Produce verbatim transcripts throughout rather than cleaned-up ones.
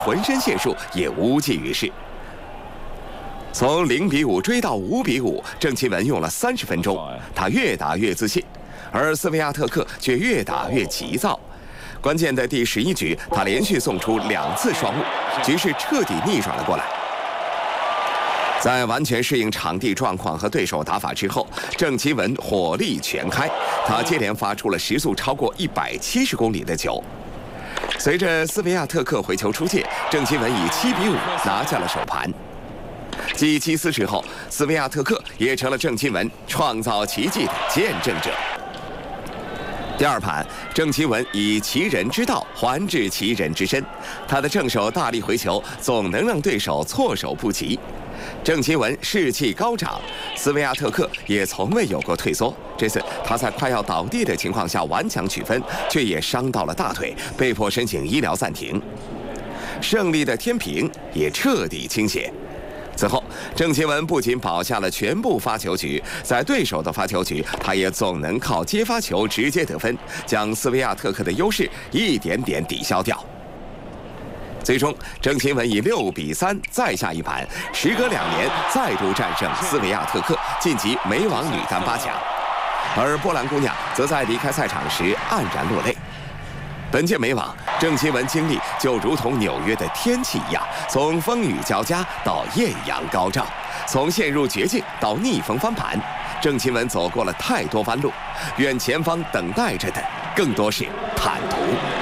浑身解数也无济于事。从零比五追到五比五，郑钦文用了三十分钟，他越打越自信，而斯维亚特克却越打越急躁。关键的第十一局，他连续送出两次双误，局势彻底逆转了过来。在完全适应场地状况和对手打法之后，郑钦文火力全开，他接连发出了时速超过一百七十公里的球。随着斯维亚特克回球出界，郑钦文以七比五拿下了首盘。继基斯之后，斯维亚特克也成了郑钦文创造奇迹的见证者。第二盘，郑钦文以其人之道还治其人之身，他的正手大力回球总能让对手措手不及。郑钦文士气高涨，斯维亚特克也从未有过退缩。这次他在快要倒地的情况下顽强取分，却也伤到了大腿，被迫申请医疗暂停。胜利的天平也彻底倾斜。此后，郑钦文不仅保下了全部发球局，在对手的发球局，他也总能靠接发球直接得分，将斯维亚特克的优势一点点抵消掉。最终，郑钦文以六比三再下一盘，时隔两年再度战胜斯维亚特克，晋级美网女单八强。而波兰姑娘则在离开赛场时黯然落泪。本届美网，郑钦文经历就如同纽约的天气一样，从风雨交加到艳阳高照，从陷入绝境到逆风翻盘，郑钦文走过了太多弯路，愿前方等待着的更多是坦途。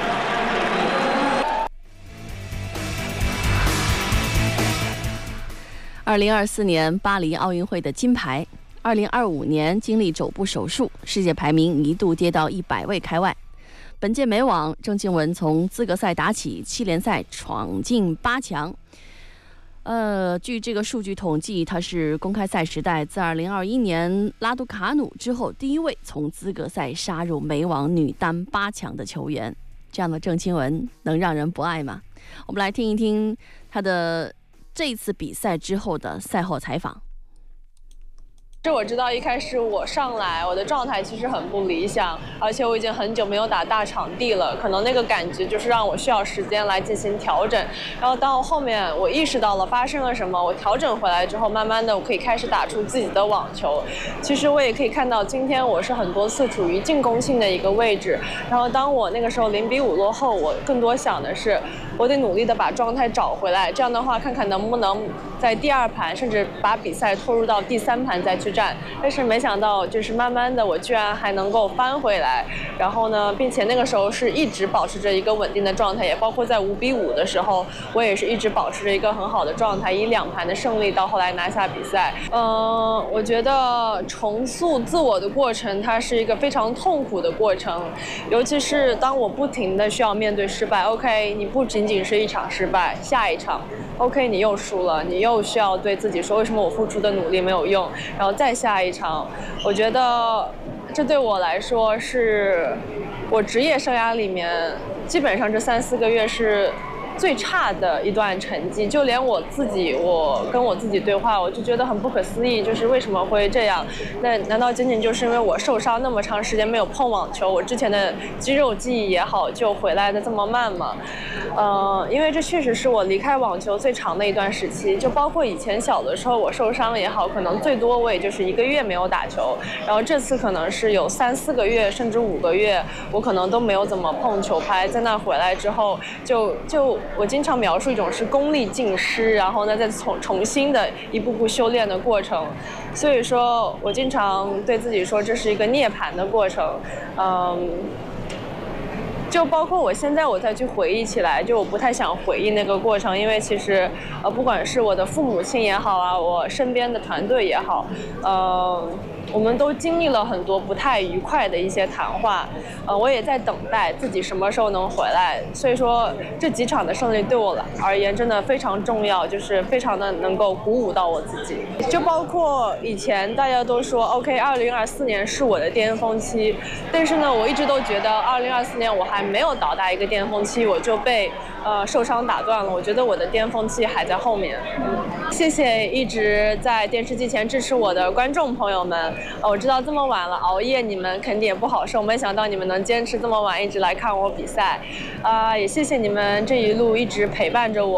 二零二四年巴黎奥运会的金牌，二零二五年经历肘部手术，世界排名一度跌到一百位开外。本届美网，郑钦文从资格赛打起，七连赛闯进八强。呃，据这个数据统计，他是公开赛时代自二零二一年拉杜卡努之后第一位从资格赛杀入美网女单八强的球员。这样的郑钦文能让人不爱吗？我们来听一听他的这次比赛之后的赛后采访。 这我知道，一开始我上来，我的状态其实很不理想，而且我已经很久没有打大场地了，可能那个感觉就是让我需要时间来进行调整。然后到后面我意识到了发生了什么，我调整回来之后，慢慢的我可以开始打出自己的网球。其实我也可以看到，今天我是很多次处于进攻性的一个位置。然后当我那个时候零比五落后，我更多想的是，我得努力的把状态找回来，这样的话看看能不能在第二盘，甚至把比赛拖入到第三盘再去战。但是没想到，就是慢慢的我居然还能够翻回来，然后呢，并且那个时候是一直保持着一个稳定的状态，也包括在五比五的时候，我也是一直保持着一个很好的状态，以两盘的胜利到后来拿下比赛。嗯，我觉得重塑自我的过程，它是一个非常痛苦的过程，尤其是当我不停的需要面对失败。OK， 你不仅仅是一场失败，下一场 OK 你又输了，你又需要对自己说，为什么我付出的努力没有用，然后再下一场。我觉得这对我来说是我职业生涯里面基本上这三四个月是最差的一段成绩，就连我自己，我跟我自己对话，我就觉得很不可思议，就是为什么会这样？那难道仅仅就是因为我受伤那么长时间没有碰网球，我之前的肌肉记忆也好，就回来的这么慢吗？呃，因为这确实是我离开网球最长的一段时期，就包括以前小的时候我受伤也好，可能最多我也就是一个月没有打球，然后这次可能是有三四个月甚至五个月，我可能都没有怎么碰球拍，在那回来之后就就。我经常描述一种是功力尽失，然后呢再重重新的一步步修炼的过程。所以说我经常对自己说这是一个涅槃的过程。嗯，就包括我现在我再去回忆起来，就我不太想回忆那个过程，因为其实呃不管是我的父母亲也好啊，我身边的团队也好，呃我们都经历了很多不太愉快的一些谈话，呃，我也在等待自己什么时候能回来。所以说这几场的胜利对我而言真的非常重要，就是非常的能够鼓舞到我自己。就包括以前大家都说 OK 二零二四年是我的巅峰期，但是呢我一直都觉得二零二四年我还没有到达一个巅峰期，我就被呃受伤打断了。我觉得我的巅峰期还在后面。谢谢一直在电视机前支持我的观众朋友们。呃，我知道这么晚了，熬夜你们肯定也不好受，没想到你们能坚持这么晚一直来看我比赛，啊、呃，也谢谢你们这一路一直陪伴着我。